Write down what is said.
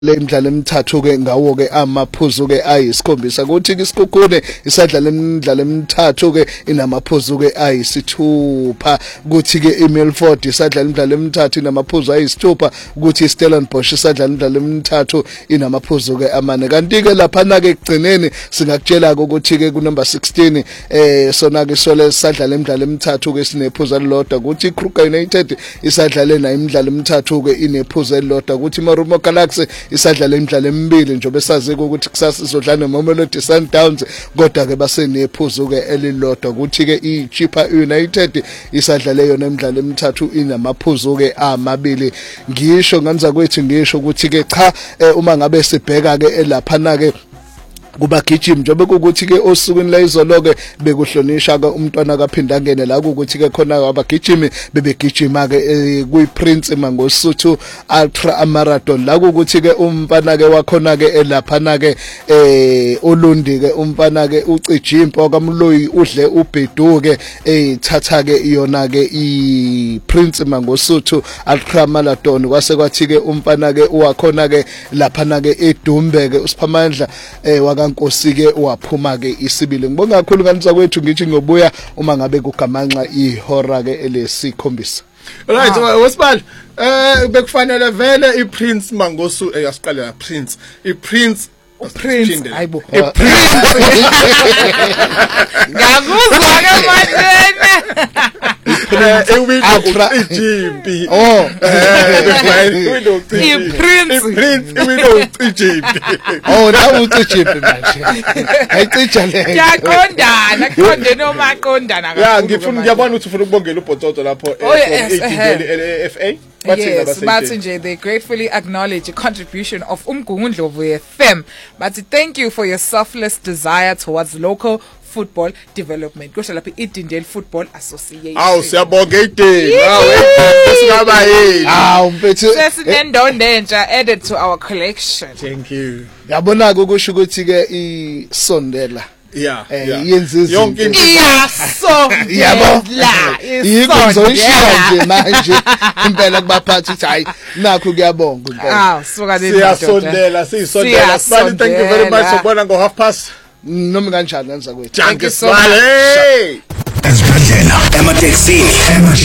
le imidlalo emithathu ke ngawo ke amaphuzu ke ayisikhombisa kuthi ke isikhukhune isadlala imidlalo emithathu ke inamaphuzu ke ayisithupha kuthi ke iMilford isadlala imidlalo emithathu inamaphuzu ayisithupha kuthi iStellenbosch isadlala imidlalo emithathu inamaphuzu ke amane kanti ke lapha na ke egcineni singakutshela ukuthi ke ku number 16 sona ke sole isadlala imidlalo emithathu ke sinephuzu elilodwa kuthi iKruger United isadlale na imidlalo emithathu ke inephuzu elilodwa kuthi iMarumo Galaxy isadlala imidlalo emibili njengoba sazi ukuthi kusasa sizodlala noMamelodi Sundowns kodwa ke basenephuzu ke elilodwa ukuthi ke iChippa United isadlale yona imidlalo emithathu inamaphuzu ke amabili ngisho nganza kwethu ngisho ukuthi ke cha uma ngabe sibheka ke lapha na ke kubagijimi njengoba ukuthi ke osukwini la izolo ke bekuhlonisha ke umntwana kaphinda ngene la ukuthi ke khona abagijimi bebegijima ke kuyiPrince Mangosuthu Ultra Marathon la ukuthi ke umfana ke wakhona ke lapha na ke Olundi ke umfana ke ucijimpo kaMloyi udle ubheduke thatha ke yona ke iPrince Mangosuthu Ultra Marathon kwase kwathi ke umfana ke wakhona ke lapha na ke eDumbe ke uSiphamandla Nkosi ke waphuma ke isibili ngibonga kakhulu kanisa kwethu ngithi ngobuya uma ngabe kugamanxa ihora ke elesikhombisa. Right wesibali bekufanele vele iPrince Mangosu yasiqala Prince iPrince hayibo ngakuzwa ke manje ijimpi nawu ucijimpi manje ayicija le yaqondana konde noma aqondana ya ngiyabona ukuthi ufuna ukubongela ubhototo lapho FA Yes, but they gratefully acknowledge the contribution of Umgungundlovu FM. But thank you for your selfless desire towards local football development. Kusho lapha iDindel Football Association. Siyabonga iDindel. Singaba yini? Mfethu sesinendondo entsha added to our collection. Thank you. Yabona ukusho ukuthi ke isondela yenza yonke into yabo yiko ngizoyishila nje manje impela kubaphathi ukuthi hayi nakho kuyabonga impela siyasondela siyisondela Sibali, thank you very much sobona ngo past noma kanjani kanza kwethu Janke Sibali Esibhedlela emateksini